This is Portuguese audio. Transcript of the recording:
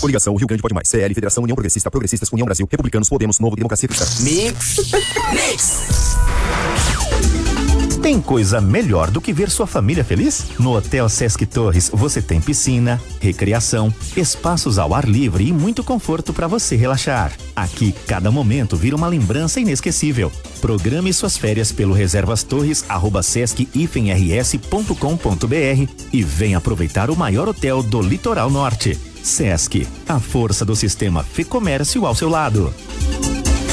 Coligação Rio Grande Pode Mais. CL, Federação União Progressista, Progressistas, União Brasil, Republicanos, Podemos, Novo, Democracia Cristã. Mix. Tem coisa melhor do que ver sua família feliz? No Hotel Sesc Torres você tem piscina, recreação, espaços ao ar livre e muito conforto para você relaxar. Aqui, cada momento vira uma lembrança inesquecível. Programe suas férias pelo reservastorres@sesc-rs.com.br e venha aproveitar o maior hotel do Litoral Norte. Sesc, a força do sistema Fê Comércio ao seu lado.